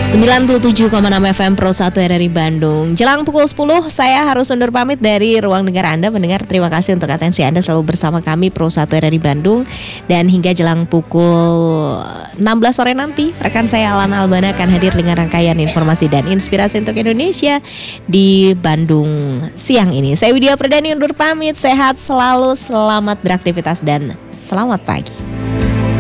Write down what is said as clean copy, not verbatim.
97,6 FM Pro 1 RRI Bandung. Jelang pukul 10 saya harus undur pamit dari ruang dengar Anda. Pendengar, terima kasih untuk atensi Anda selalu bersama kami Pro 1 RRI Bandung. Dan hingga jelang pukul 16 sore nanti, rekan saya Alana Albana akan hadir dengan rangkaian informasi dan inspirasi untuk Indonesia di Bandung siang ini. Saya Widya Perdani undur pamit. Sehat selalu, selamat beraktivitas dan selamat pagi.